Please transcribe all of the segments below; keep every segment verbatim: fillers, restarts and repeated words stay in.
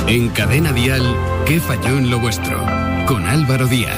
En Cadena Dial, ¿qué falló en lo vuestro? Con Álvaro Díaz.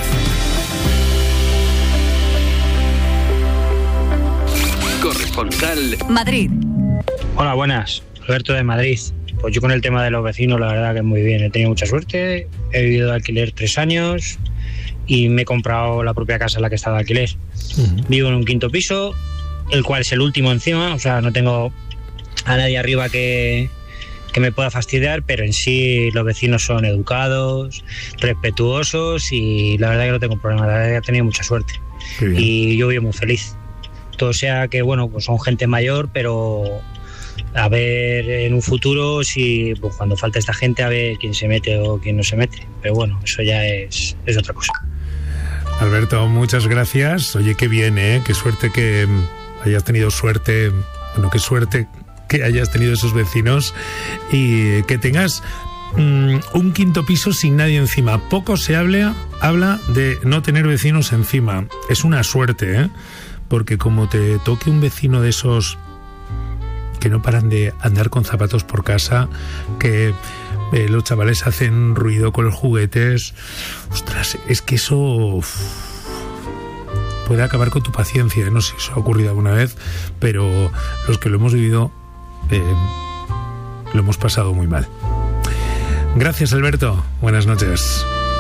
Corresponsal Madrid. Hola, buenas. Alberto de Madrid. Pues yo con el tema de los vecinos, la verdad que muy bien. He tenido mucha suerte. He vivido de alquiler tres años y me he comprado la propia casa en la que estaba de alquiler. Uh-huh. Vivo en un quinto piso, el cual es el último encima. O sea, no tengo a nadie arriba que, que me pueda fastidiar, pero en sí los vecinos son educados, respetuosos y la verdad que no tengo problema. La verdad que he tenido mucha suerte. Y yo vivo muy feliz. Todo sea que, bueno, pues son gente mayor, pero a ver en un futuro si pues cuando falte esta gente a ver quién se mete o quién no se mete, pero bueno, eso ya es, es otra cosa. Alberto, muchas gracias. Oye, qué bien, ¿eh? Qué suerte que hayas tenido suerte, bueno, qué suerte que hayas tenido esos vecinos y que tengas mmm, un quinto piso sin nadie encima. Poco se habla, habla de no tener vecinos encima. Es una suerte, ¿eh? Porque como te toque un vecino de esos que no paran de andar con zapatos por casa, que eh, los chavales hacen ruido con los juguetes, ostras, es que eso uf, puede acabar con tu paciencia, ¿eh? No sé si eso ha ocurrido alguna vez, pero los que lo hemos vivido eh, lo hemos pasado muy mal. Gracias, Alberto, buenas noches.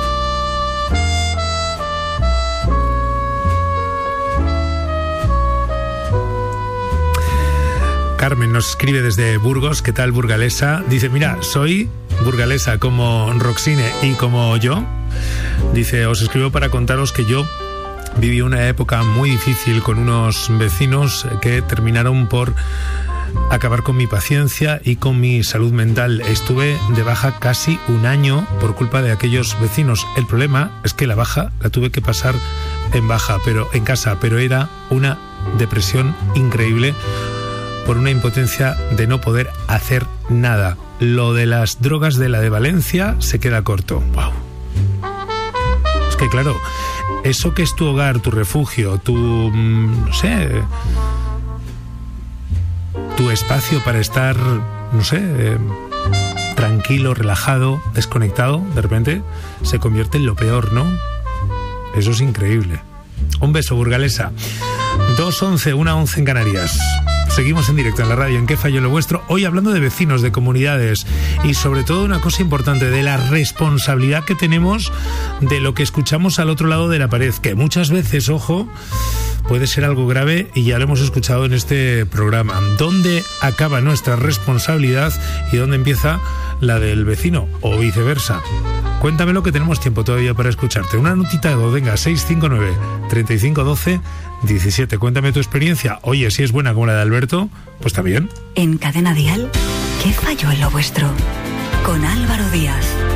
Carmen nos escribe desde Burgos. ¿Qué tal, burgalesa? Dice, mira, soy burgalesa como Roxine y como yo. Dice, os escribo para contaros que yo viví una época muy difícil con unos vecinos que terminaron por acabar con mi paciencia y con mi salud mental. Estuve de baja casi un año por culpa de aquellos vecinos. El problema es que la baja la tuve que pasar en baja, pero en casa, pero era una depresión increíble por una impotencia de no poder hacer nada. Lo de las drogas de la de Valencia se queda corto. Wow. Es que claro, eso que es tu hogar, tu refugio, tu, no sé, tu espacio para estar, no sé, eh, tranquilo, relajado, desconectado, de repente se convierte en lo peor, ¿no? Eso es increíble. Un beso, burgalesa. dos once, una once en Canarias. Seguimos en directo en la radio en ¿Qué falló lo vuestro? Hoy hablando de vecinos, de comunidades y sobre todo una cosa importante, de la responsabilidad que tenemos de lo que escuchamos al otro lado de la pared, que muchas veces, ojo, puede ser algo grave y ya lo hemos escuchado en este programa. ¿Dónde acaba nuestra responsabilidad y dónde empieza la del vecino o viceversa? Cuéntamelo, que tenemos tiempo todavía para escucharte. Una notita de voz, venga, seis cinco nueve, treinta y cinco doce diecisiete. Cuéntame tu experiencia. Oye, si es buena como la de Alberto, pues está bien. En Cadena Dial, ¿qué falló en lo vuestro? Con Álvaro Díaz.